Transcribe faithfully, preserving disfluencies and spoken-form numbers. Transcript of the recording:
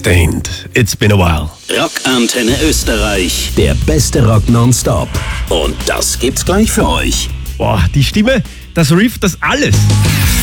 Sustained. It's been a while. Rockantenne Österreich. Der beste Rock nonstop. Und das gibt's gleich für euch. Boah, die Stimme, das Riff, das alles.